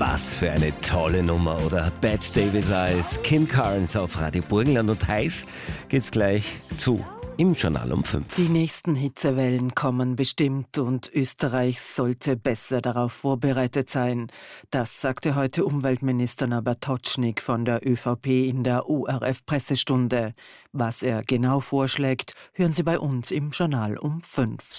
Was für eine tolle Nummer, oder? Bad David Eyes, Kim Carnes auf Radio Burgenland, und heiß geht's gleich zu im Journal um 5. Die nächsten Hitzewellen kommen bestimmt und Österreich sollte besser darauf vorbereitet sein. Das sagte heute Umweltminister Nabertotschnig von der ÖVP in der ORF-Pressestunde. Was er genau vorschlägt, hören Sie bei uns im Journal um 5.